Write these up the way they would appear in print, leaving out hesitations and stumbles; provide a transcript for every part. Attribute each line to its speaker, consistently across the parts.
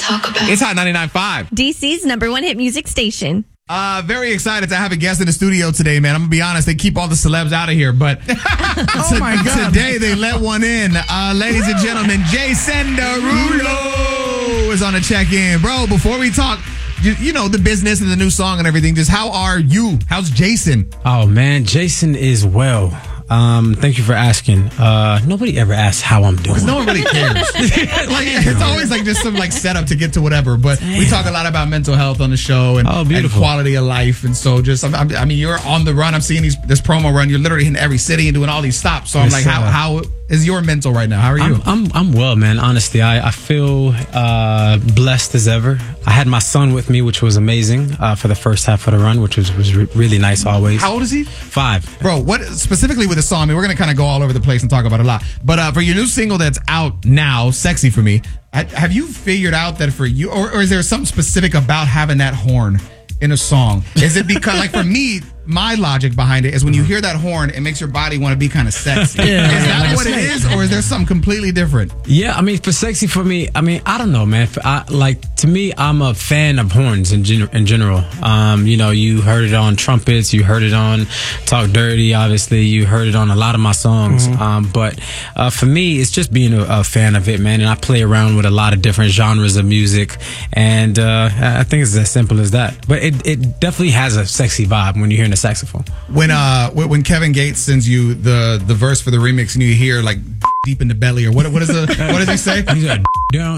Speaker 1: talk about.
Speaker 2: It's Hot 99.5.
Speaker 3: DC's #1 hit music station.
Speaker 2: Very excited to have a guest in the studio today, man. I'm going to be honest, they keep all the celebs out of here, but
Speaker 4: Oh my God.
Speaker 2: today they let one in. Ladies and gentlemen, Jason Derulo is on a check-in. Bro, before we talk, you know, the business and the new song and everything, just how are you? How's Jason?
Speaker 5: Oh man, Jason is well. Thank you for asking. Nobody ever asks how I'm doing.
Speaker 2: Because no one really cares. Like, it's always like just some like setup to get to whatever. But we talk a lot about mental health on the show and, and quality of life. And so just, I mean, you're on the run. I'm seeing this promo run. You're literally hitting every city and doing all these stops. So I'm like, how is your mental right now? How are you?
Speaker 5: I'm well, man. Honestly, I feel blessed as ever. I had my son with me, which was amazing for the first half of the run, which was really nice always.
Speaker 2: How old is he?
Speaker 5: 5.
Speaker 2: Bro, what specifically with the song? I mean, we're going to kind of go all over the place and talk about it a lot. But for your new single that's out now, Sexy For Me, have you figured out that for you, or is there something specific about having that horn in a song? Is it because, like for me, my logic behind it is when you hear that horn, it makes your body want to be kind of sexy. Is that what it is, or is there something completely different?
Speaker 5: Yeah, I mean, for Sexy For Me, I mean, I don't know, man. To me, I'm a fan of horns in general. You know, you heard it on trumpets, you heard it on Talk Dirty, obviously, you heard it on a lot of my songs. But for me, it's just being a fan of it, man. And I play around with a lot of different genres of music, and I think it's as simple as that. But it definitely has a sexy vibe when you hear the saxophone.
Speaker 2: When Kevin Gates sends you the verse for the remix and you hear like deep in the belly, or what does he say?
Speaker 5: He's like, down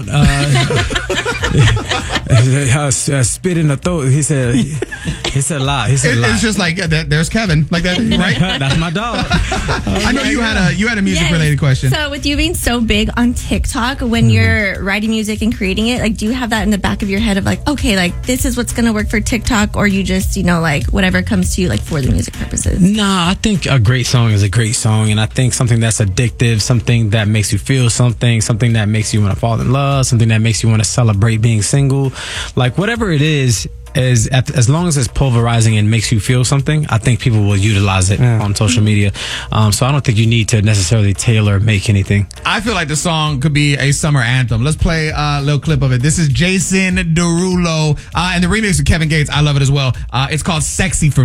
Speaker 5: spit in the throat. He said a lot. He said a lot.
Speaker 2: It's just like there's Kevin, like that, right?
Speaker 5: That's my dog.
Speaker 2: I know you had a music related question.
Speaker 3: So with you being so big on TikTok, when you're writing music and creating it, like, do you have that in the back of your head of like, okay, like this is what's gonna work for TikTok, or you just, you know, like whatever comes to you, like for the music purposes?
Speaker 5: Nah, I think a great song is a great song, and I think something that's addictive, something that makes you feel something that makes you want to fall in love, something that makes you want to celebrate being single, like whatever it is as long as it's pulverizing and makes you feel something, I think people will utilize it on social media. So I don't think you need to necessarily tailor make anything.
Speaker 2: I feel like the song could be a summer anthem. Let's play a little clip of it. This is Jason Derulo and the remix of Kevin Gates. I love it as well. It's called Sexy For Me.